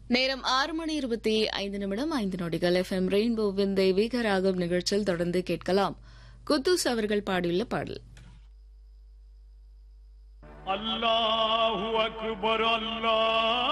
நேரம் 6:25 FM ரெயின்போவின் தெய்வீக ராகம் நிகழ்ச்சியில் தொடர்ந்து கேட்கலாம். குத்தூஸ் அவர்கள் பாடியுள்ள பாடல். அல்லாஹு அக்பர் அல்லாஹ்